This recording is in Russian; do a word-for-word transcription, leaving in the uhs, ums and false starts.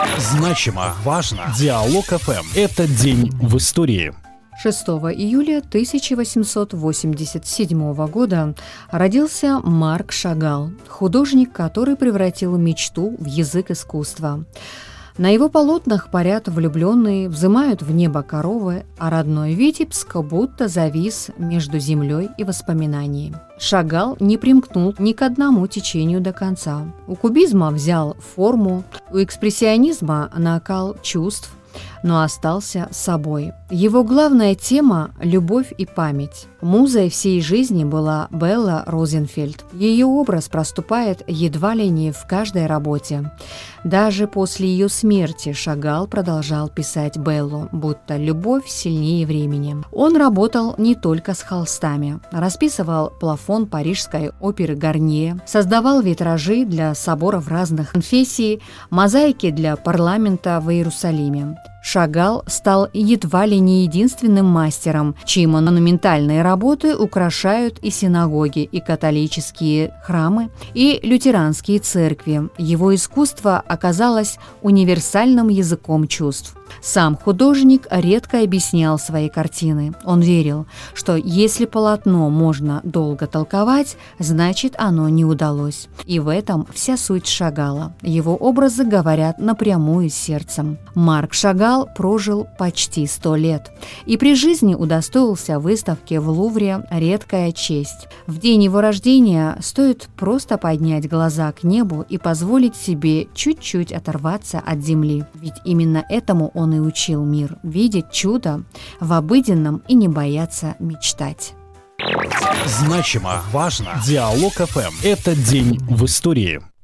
Значимо, важно. Диалог эф эм. Этот день в истории. шестого июля тысяча восемьсот восемьдесят седьмого года родился Марк Шагал, художник, который превратил мечту в язык искусства. На его полотнах парят влюбленные, взымают в небо коровы, а родной Витебск будто завис между землей и воспоминанием. Шагал не примкнул ни к одному течению до конца. У кубизма взял форму, у экспрессионизма накал чувств, но остался собой. Его главная тема – любовь и память. Музой всей жизни была Белла Розенфельд. Ее образ проступает едва ли не в каждой работе. Даже после ее смерти Шагал продолжал писать Беллу, будто любовь сильнее времени. Он работал не только с холстами. Расписывал плафон Парижской оперы Гарнье, создавал витражи для соборов разных конфессий, мозаики для парламента в Иерусалиме. Шагал стал едва ли не единственным мастером, чьи монументальные работы украшают и синагоги, и католические храмы, и лютеранские церкви. Его искусство оказалось универсальным языком чувств. Сам художник редко объяснял свои картины. Он верил, что если полотно можно долго толковать, значит оно не удалось. И в этом вся суть Шагала. Его образы говорят напрямую с сердцем. Марк Шагал прожил почти сто лет и при жизни удостоился выставки в Лувре «Редкая честь». В день его рождения стоит просто поднять глаза к небу и позволить себе чуть-чуть оторваться от земли. Ведь именно этому он и учил мир – видеть чудо в обыденном и не бояться мечтать. Значимо, важно. Диалог эф эм. Этот день в истории.